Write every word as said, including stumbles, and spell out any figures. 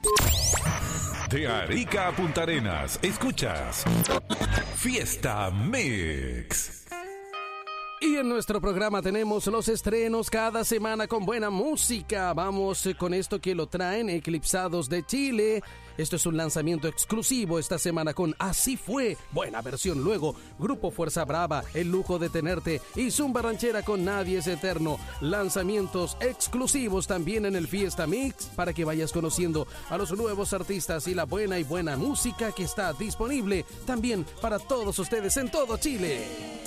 De Arica a Punta Arenas, escuchas Fiesta Mix. Y en nuestro programa tenemos los estrenos cada semana con buena música. Vamos con esto que lo traen Eclipsados de Chile. Esto es un lanzamiento exclusivo esta semana con Así Fue, buena versión. Luego, Grupo Fuerza Brava, El Lujo de Tenerte y Zumba Ranchera con Nadie es Eterno. Lanzamientos exclusivos también en el Fiesta Mix para que vayas conociendo a los nuevos artistas y la buena y buena música que está disponible también para todos ustedes en todo Chile.